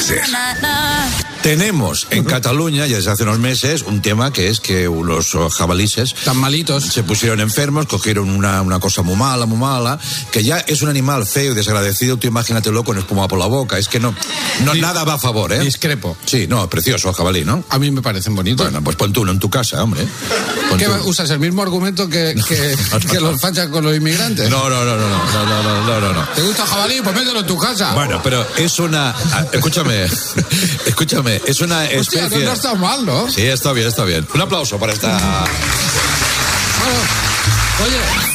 meses. Tenemos en Cataluña, ya desde hace unos meses, un tema que es que los jabalíes tan malitos se pusieron enfermos, cogieron una cosa muy mala, que ya es un animal feo y desagradecido. Tú imagínatelo con espuma por la boca. Es que no nada va a favor, ¿eh? Discrepo. Sí, no, precioso el jabalí, ¿no? A mí me parecen bonitos. Bueno, pues pon tú uno en tu casa, hombre. ¿Qué usas? ¿El mismo argumento que los fachas con los inmigrantes? No. ¿Te gusta el jabalí? Pues mételo en tu casa. Bueno, pero es una... Escúchame, es una especie... Hostia, no está mal, ¿no? Sí, está bien. Un aplauso para esta... Bueno, oye...